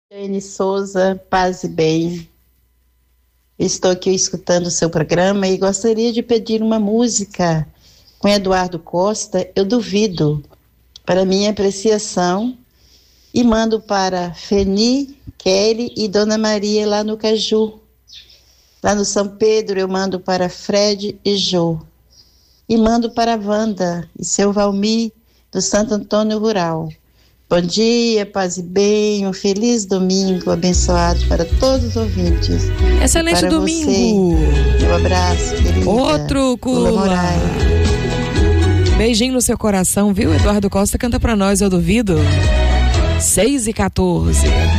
Jane Souza, paz e bem. Estou aqui escutando o seu programa e gostaria de pedir uma música com Eduardo Costa, Eu Duvido, para minha apreciação, e mando para Feni, Kelly e Dona Maria lá no Caju. Lá no São Pedro eu mando para Fred e Jô. E mando para Wanda e seu Valmir do Santo Antônio Rural. Bom dia, paz e bem, um feliz domingo abençoado para todos os ouvintes. Excelente para domingo. Você, meu abraço, querida. Outro Cula. Beijinho no seu coração, viu? Eduardo Costa canta pra nós, Eu Duvido. 6h14.